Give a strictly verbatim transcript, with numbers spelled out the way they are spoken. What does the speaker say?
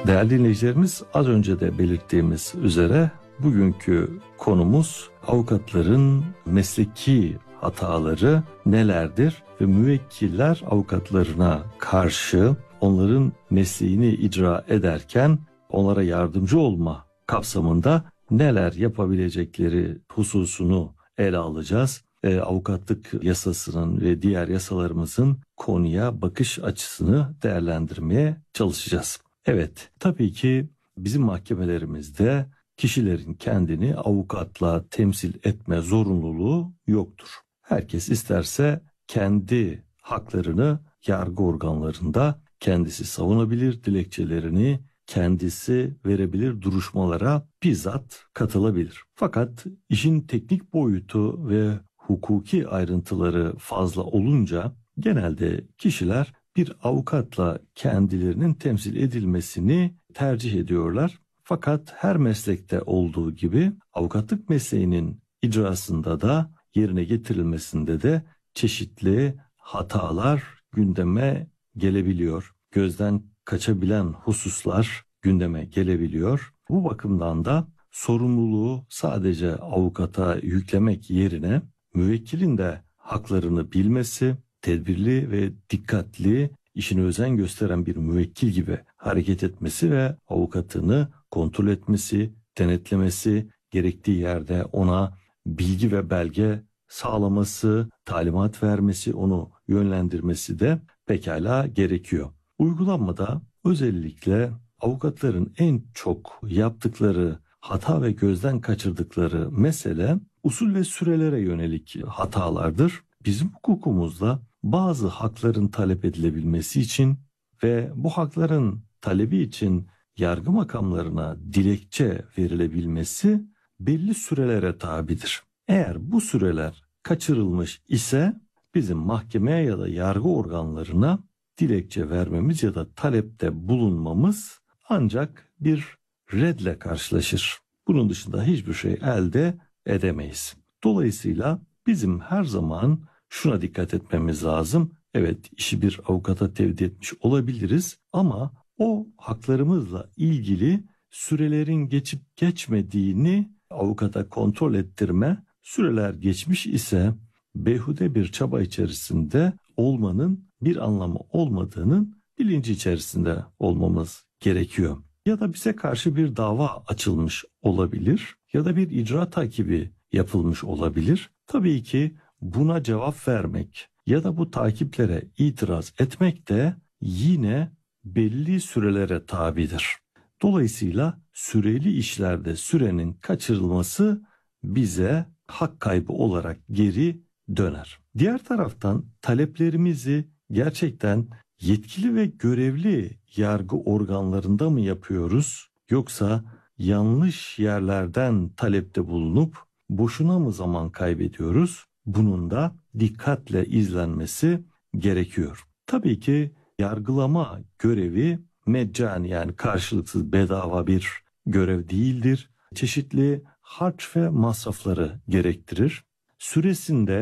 Değerli dinleyicilerimiz, az önce de belirttiğimiz üzere bugünkü konumuz avukatların mesleki hataları nelerdir ve müvekkiller avukatlarına karşı onların mesleğini icra ederken onlara yardımcı olma kapsamında neler yapabilecekleri hususunu ele alacağız. E, avukatlık yasasının ve diğer yasalarımızın konuya bakış açısını değerlendirmeye çalışacağız. Evet, tabii ki bizim mahkemelerimizde kişilerin kendini avukatla temsil etme zorunluluğu yoktur. Herkes isterse kendi haklarını yargı organlarında kendisi savunabilir, dilekçelerini kendisi verebilir, duruşmalara bizzat katılabilir. Fakat işin teknik boyutu ve hukuki ayrıntıları fazla olunca genelde kişiler bir avukatla kendilerinin temsil edilmesini tercih ediyorlar. Fakat her meslekte olduğu gibi avukatlık mesleğinin icrasında da yerine getirilmesinde de çeşitli hatalar gündeme gelebiliyor. Gözden kaçabilen hususlar gündeme gelebiliyor. Bu bakımdan da sorumluluğu sadece avukata yüklemek yerine müvekkilin de haklarını bilmesi, tedbirli ve dikkatli, işine özen gösteren bir müvekkil gibi hareket etmesi ve avukatını kontrol etmesi, denetlemesi, gerektiği yerde ona bilgi ve belge sağlaması, talimat vermesi, onu yönlendirmesi de pekala gerekiyor. Uygulanmada özellikle avukatların en çok yaptıkları hata ve gözden kaçırdıkları mesele usul ve sürelere yönelik hatalardır. Bizim hukukumuzda bazı hakların talep edilebilmesi için ve bu hakların talebi için yargı makamlarına dilekçe verilebilmesi belli sürelere tabidir. Eğer bu süreler kaçırılmış ise bizim mahkemeye ya da yargı organlarına dilekçe vermemiz ya da talepte bulunmamız ancak bir redle karşılaşır. Bunun dışında hiçbir şey elde edemeyiz. Dolayısıyla bizim her zaman şuna dikkat etmemiz lazım. Evet, işi bir avukata tevdi etmiş olabiliriz ama o haklarımızla ilgili sürelerin geçip geçmediğini avukata kontrol ettirme, süreler geçmiş ise beyhude bir çaba içerisinde olmanın bir anlamı olmadığının bilinci içerisinde olmamız gerekiyor. Ya da bize karşı bir dava açılmış olabilir ya da bir icra takibi yapılmış olabilir. Tabii ki buna cevap vermek ya da bu takiplere itiraz etmek de yine belli sürelere tabidir. Dolayısıyla süreli işlerde sürenin kaçırılması bize hak kaybı olarak geri döner. Diğer taraftan taleplerimizi gerçekten yetkili ve görevli yargı organlarında mı yapıyoruz, yoksa yanlış yerlerden talepte bulunup boşuna mı zaman kaybediyoruz? Bunun da dikkatle izlenmesi gerekiyor. Tabii ki yargılama görevi meccani, yani karşılıksız, bedava bir görev değildir. Çeşitli harç ve masrafları gerektirir. Süresinde